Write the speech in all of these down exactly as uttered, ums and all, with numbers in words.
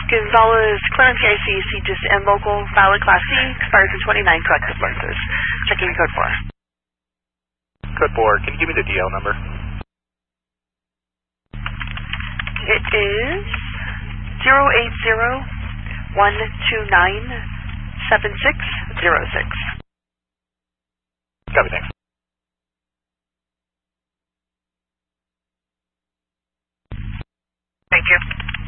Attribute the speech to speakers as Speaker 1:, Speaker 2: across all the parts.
Speaker 1: Gonzalez, Clarence I C C, just M local, valid class C, expires in twenty-nine, collective lenses. Checking code four.
Speaker 2: Code four, can you give me the D L number?
Speaker 1: It is zero eight zero one two nine seven six zero six.
Speaker 2: Copy, thanks.
Speaker 1: Thank you.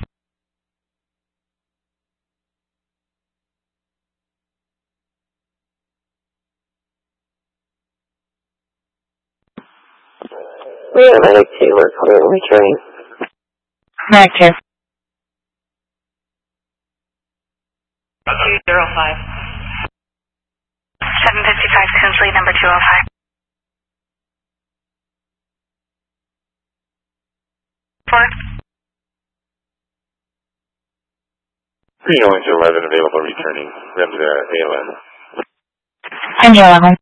Speaker 3: We are Medic two, we're currently returning.
Speaker 4: Medic two.
Speaker 5: two zero five.
Speaker 4: seven fifty-five, Tinsley, number two oh five. Four.
Speaker 6: three oh one to eleven available returning. Rem to A L N.
Speaker 4: ten to eleven.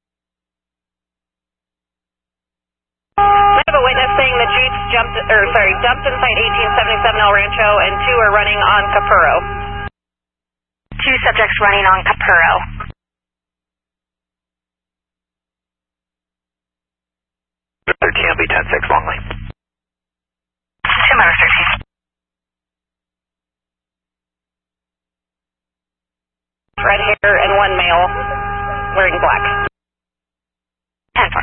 Speaker 5: We have a witness saying the Jeeps jumped, or sorry, dumped inside eighteen seventy-seven El Rancho and two are running on Capurro.
Speaker 4: Two subjects running on Capurro.
Speaker 2: thirteen will be ten six long lane.
Speaker 4: Two motor thirteen.
Speaker 5: Red hair and one male wearing black.
Speaker 4: ten four.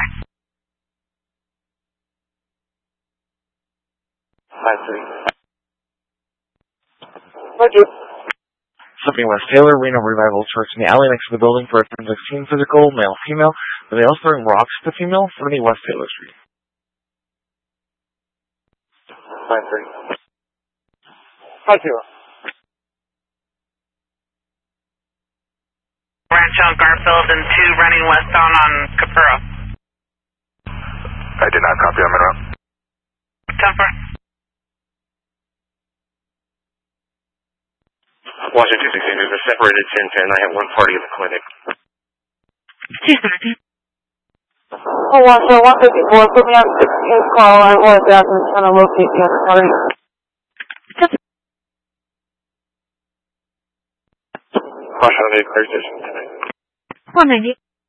Speaker 6: five three.
Speaker 3: Roger.
Speaker 7: Something West Taylor, Reno Revival Church in the alley next to the building for a forensic scene physical, male, female. The male throwing rocks to the female, seventy West Taylor Street.
Speaker 6: five three.
Speaker 3: five zero.
Speaker 5: Rancho on Garfield and two running westbound on Capurro.
Speaker 2: I did not copy on Monroe.
Speaker 5: ten four.
Speaker 6: Washington two sixteen, there's a separated ten ten. I have one party in the clinic.
Speaker 4: two thirty.
Speaker 3: Oh, one, so one fifty-four, put me on his call, I want that, I'm trying to locate the other party.
Speaker 6: Caution on the clear station tonight.
Speaker 4: one ninety.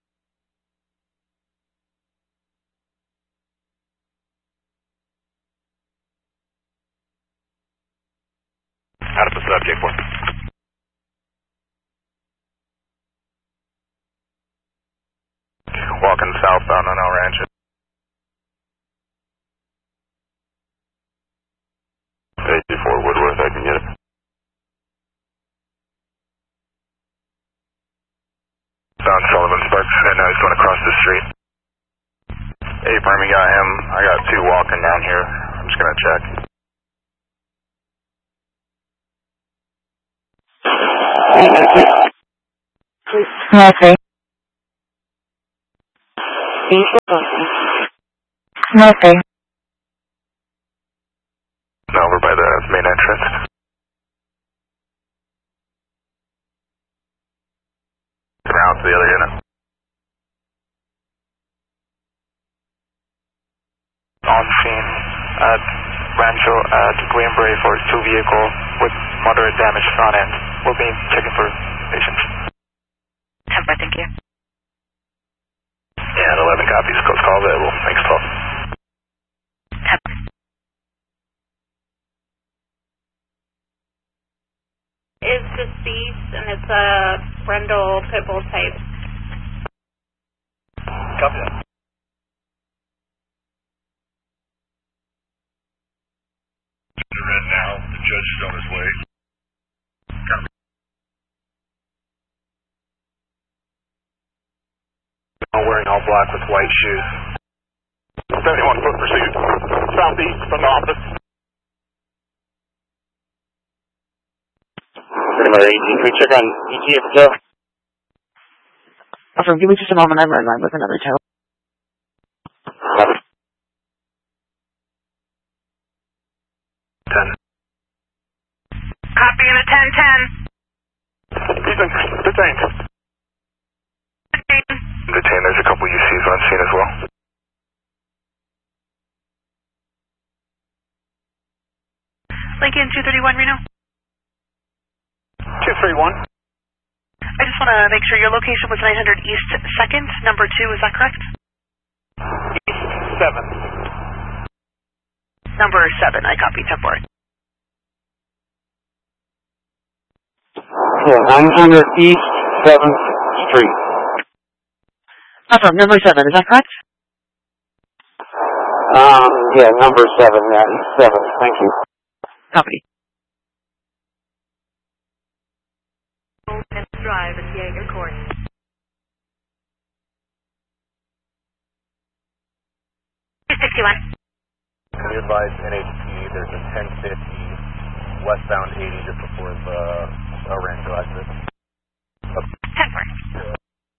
Speaker 2: Out of the subject one. Walking southbound on El Rancho. eighty-four Woodworth, I can get it. Found Sullivan Sparks, and now he's going across the street. Hey, Permy got him. I got two walking down here. I'm just going to check.
Speaker 4: Murphy. Murphy.
Speaker 2: Over by the main entrance. Around to the other unit. On scene at Rancho at Greenbrae for two vehicle with moderate damage front end. We'll be checking for patients.
Speaker 4: ten four, thank you.
Speaker 2: Yeah, eleven copies. Close call available. Thanks, twelve.
Speaker 4: ten four.
Speaker 5: Is deceased and it's a Brendel Pitbull type.
Speaker 2: Copy that. They're in now. The judge is on his way. Copy. Wearing all black with white shoes. seventy-one foot pursuit. Southeast from the office.
Speaker 6: Anybody, can we check on E T A for Joe?
Speaker 3: Also, give me just a moment, I'm running with another tow.
Speaker 2: ten.
Speaker 5: Copy in a ten ten.
Speaker 2: He's been detained. Detained. There's a couple U Cs on scene as well.
Speaker 1: Lincoln two thirty-one Reno.
Speaker 8: three one.
Speaker 1: I just want to make sure your location was nine hundred East second, number two, is that correct?
Speaker 8: East seven.
Speaker 1: Number seven, I copy, ten four.
Speaker 3: Yeah, nine hundred East seventh Street.
Speaker 1: Affirm, number seven, is that correct?
Speaker 3: Um, yeah, number seven, yeah, East seventh, thank you.
Speaker 1: Copy.
Speaker 5: Drive at Jaeger Court.
Speaker 4: two sixty-one.
Speaker 9: Can you advise N H P there's a ten fifty westbound eighty just before the